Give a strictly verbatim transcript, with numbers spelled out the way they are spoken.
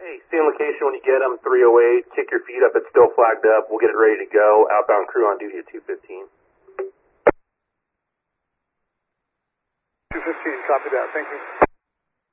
Hey, same location when you get them, three oh eight. Kick your feet up. It's still flagged up. We'll get it ready to go. Outbound crew on duty at two fifteen. two fifteen, copy that. Thank you.